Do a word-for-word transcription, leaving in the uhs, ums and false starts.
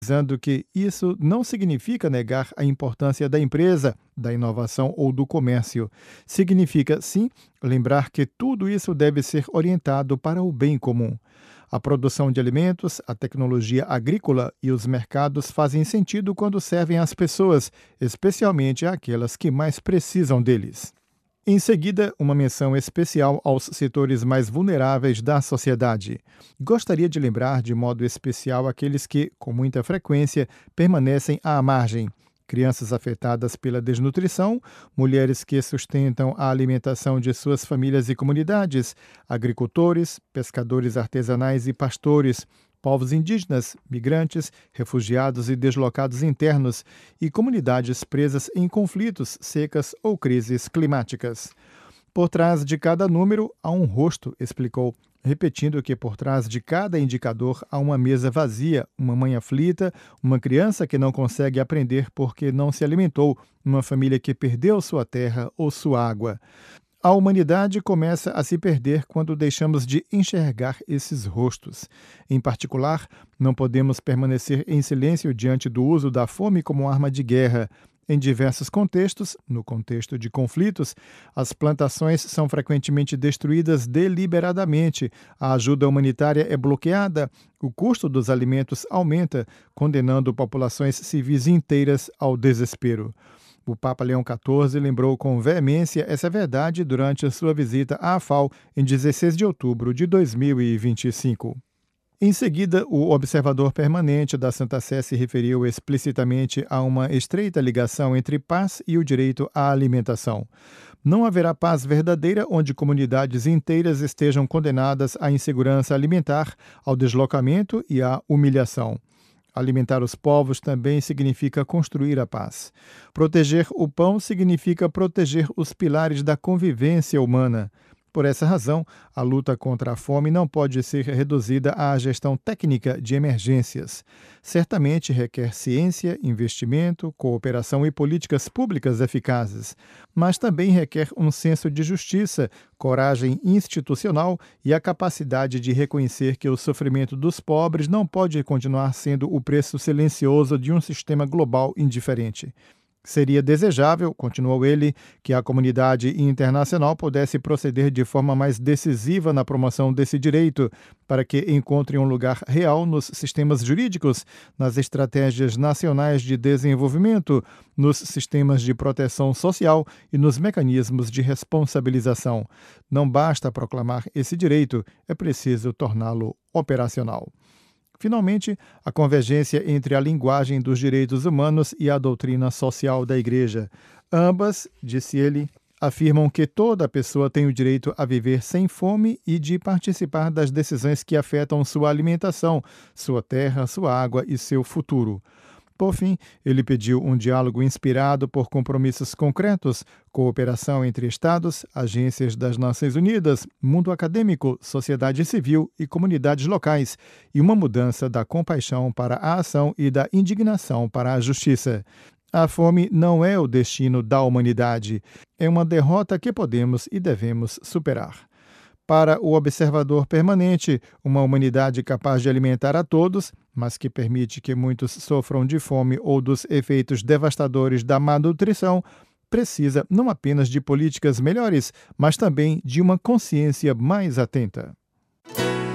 Dizendo que isso não significa negar a importância da empresa, da inovação ou do comércio. Significa, sim, lembrar que tudo isso deve ser orientado para o bem comum. A produção de alimentos, a tecnologia agrícola e os mercados fazem sentido quando servem às pessoas, especialmente aquelas que mais precisam deles. Em seguida, uma menção especial aos setores mais vulneráveis da sociedade. Gostaria de lembrar de modo especial aqueles que, com muita frequência, permanecem à margem. Crianças afetadas pela desnutrição, mulheres que sustentam a alimentação de suas famílias e comunidades, agricultores, pescadores artesanais e pastores, povos indígenas, migrantes, refugiados e deslocados internos e comunidades presas em conflitos, secas ou crises climáticas. Por trás de cada número há um rosto, explicou, repetindo que por trás de cada indicador há uma mesa vazia, uma mãe aflita, uma criança que não consegue aprender porque não se alimentou, uma família que perdeu sua terra ou sua água. A humanidade começa a se perder quando deixamos de enxergar esses rostos. Em particular, não podemos permanecer em silêncio diante do uso da fome como arma de guerra. Em diversos contextos, no contexto de conflitos, as plantações são frequentemente destruídas deliberadamente, a ajuda humanitária é bloqueada, o custo dos alimentos aumenta, condenando populações civis inteiras ao desespero. O Papa Leão quatorze lembrou com veemência essa verdade durante a sua visita à FAO em dezesseis de outubro de dois mil e vinte e cinco. Em seguida, o observador permanente da Santa Sé se referiu explicitamente a uma estreita ligação entre paz e o direito à alimentação. Não haverá paz verdadeira onde comunidades inteiras estejam condenadas à insegurança alimentar, ao deslocamento e à humilhação. Alimentar os povos também significa construir a paz. Proteger o pão significa proteger os pilares da convivência humana. Por essa razão, a luta contra a fome não pode ser reduzida à gestão técnica de emergências. Certamente requer ciência, investimento, cooperação e políticas públicas eficazes, mas também requer um senso de justiça, coragem institucional e a capacidade de reconhecer que o sofrimento dos pobres não pode continuar sendo o preço silencioso de um sistema global indiferente. Seria desejável, continuou ele, que a comunidade internacional pudesse proceder de forma mais decisiva na promoção desse direito, para que encontre um lugar real nos sistemas jurídicos, nas estratégias nacionais de desenvolvimento, nos sistemas de proteção social e nos mecanismos de responsabilização. Não basta proclamar esse direito, é preciso torná-lo operacional. Finalmente, a convergência entre a linguagem dos direitos humanos e a doutrina social da Igreja. Ambas, disse ele, afirmam que toda pessoa tem o direito a viver sem fome e de participar das decisões que afetam sua alimentação, sua terra, sua água e seu futuro. Por fim, ele pediu um diálogo inspirado por compromissos concretos, cooperação entre Estados, agências das Nações Unidas, mundo acadêmico, sociedade civil e comunidades locais, e uma mudança da compaixão para a ação e da indignação para a justiça. A fome não é o destino da humanidade, é uma derrota que podemos e devemos superar. Para o observador permanente, uma humanidade capaz de alimentar a todos, mas que permite que muitos sofram de fome ou dos efeitos devastadores da má nutrição, precisa não apenas de políticas melhores, mas também de uma consciência mais atenta.